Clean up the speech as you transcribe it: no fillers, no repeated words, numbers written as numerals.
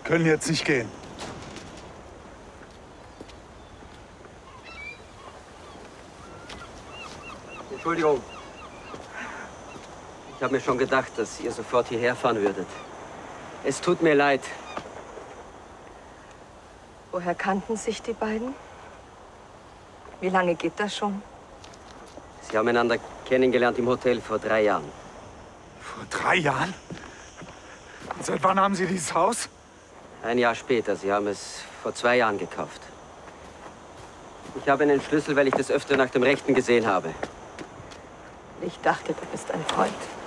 Können jetzt nicht gehen. Entschuldigung. Ich habe mir schon gedacht, dass ihr sofort hierher fahren würdet. Es tut mir leid. Woher kannten sich die beiden? Wie lange geht das schon? Sie haben einander kennengelernt im Hotel vor 3 Jahren. Vor 3 Jahren? Und seit wann haben Sie dieses Haus? Ein Jahr später. Sie haben es vor 2 Jahren gekauft. Ich habe einen Schlüssel, weil ich das öfter nach dem Rechten gesehen habe. Ich dachte, du bist ein Freund.